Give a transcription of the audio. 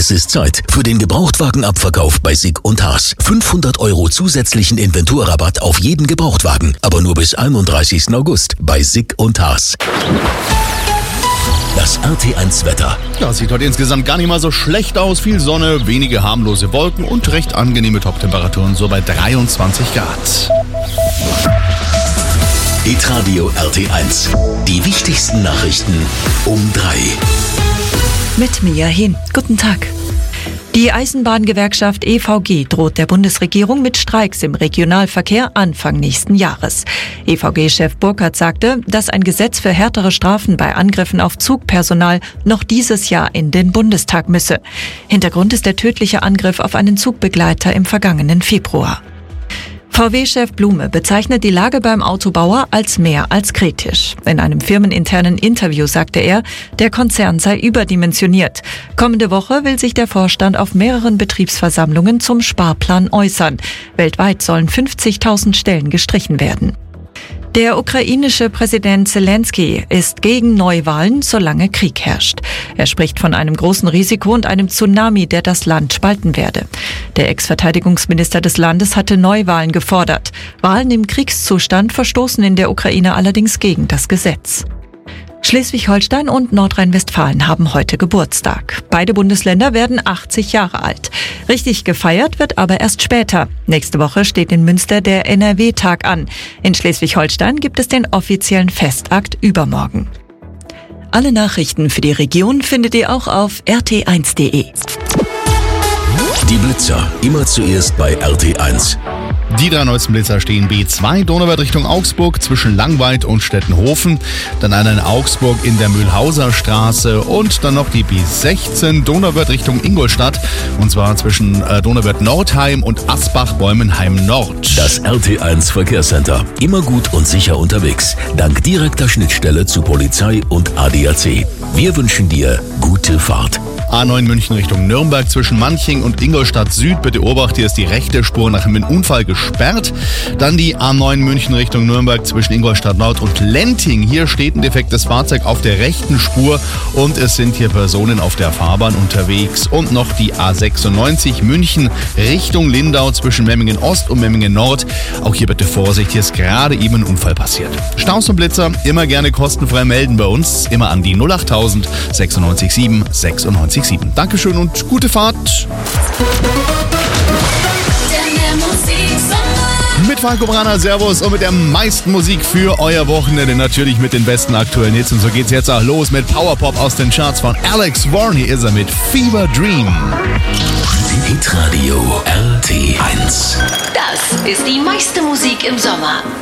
Es ist Zeit für den Gebrauchtwagenabverkauf bei Sick und Haas. 500 € zusätzlichen Inventurrabatt auf jeden Gebrauchtwagen, aber nur bis 31. August bei Sick und Haas. Das RT1 Wetter. Ja, sieht heute insgesamt gar nicht mal so schlecht aus. Viel Sonne, wenige harmlose Wolken und recht angenehme Top-Temperaturen, so bei 23 Grad. Hitradio RT1. Die wichtigsten Nachrichten um 3. Mit Mia Hehn. Guten Tag. Die Eisenbahngewerkschaft EVG droht der Bundesregierung mit Streiks im Regionalverkehr Anfang nächsten Jahres. EVG-Chef Burkhardt sagte, dass ein Gesetz für härtere Strafen bei Angriffen auf Zugpersonal noch dieses Jahr in den Bundestag müsse. Hintergrund ist der tödliche Angriff auf einen Zugbegleiter im vergangenen Februar. VW-Chef Blume bezeichnet die Lage beim Autobauer als mehr als kritisch. In einem firmeninternen Interview sagte er, der Konzern sei überdimensioniert. Kommende Woche will sich der Vorstand auf mehreren Betriebsversammlungen zum Sparplan äußern. Weltweit sollen 50.000 Stellen gestrichen werden. Der ukrainische Präsident Zelensky ist gegen Neuwahlen, solange Krieg herrscht. Er spricht von einem großen Risiko und einem Tsunami, der das Land spalten werde. Der Ex-Verteidigungsminister des Landes hatte Neuwahlen gefordert. Wahlen im Kriegszustand verstoßen in der Ukraine allerdings gegen das Gesetz. Schleswig-Holstein und Nordrhein-Westfalen haben heute Geburtstag. Beide Bundesländer werden 80 Jahre alt. Richtig gefeiert wird aber erst später. Nächste Woche steht in Münster der NRW-Tag an. In Schleswig-Holstein gibt es den offiziellen Festakt übermorgen. Alle Nachrichten für die Region findet ihr auch auf rt1.de. Die Blitzer, immer zuerst bei RT1. Die 3 neuesten Blitzer stehen B2 Donauwörth Richtung Augsburg zwischen Langweid und Stettenhofen. Dann einer in Augsburg in der Mühlhauser Straße und dann noch die B16 Donauwörth Richtung Ingolstadt. Und zwar zwischen Donauwörth Nordheim und Asbach-Bäumenheim Nord. Das RT1 Verkehrscenter. Immer gut und sicher unterwegs. Dank direkter Schnittstelle zu Polizei und ADAC. Wir wünschen dir gute Fahrt. A9 München Richtung Nürnberg zwischen Manching und Ingolstadt Süd. Bitte Obacht, hier ist die rechte Spur nach einem Unfall gesperrt. Dann die A9 München Richtung Nürnberg zwischen Ingolstadt Nord und Lenting. Hier steht ein defektes Fahrzeug auf der rechten Spur und es sind hier Personen auf der Fahrbahn unterwegs. Und noch die A96 München Richtung Lindau zwischen Memmingen Ost und Memmingen Nord. Auch hier bitte Vorsicht, hier ist gerade eben ein Unfall passiert. Staus und Blitzer immer gerne kostenfrei melden bei uns. Immer an die 08000 96 7 96 7. Dankeschön und gute Fahrt. Mit Falco Brana, Servus und mit der meisten Musik für euer Wochenende. Natürlich mit den besten aktuellen Hits. Und so geht's jetzt auch los mit Powerpop aus den Charts von Alex Warren. Hier ist er mit Fever Dream. Hitradio RT1. Das ist die meiste Musik im Sommer.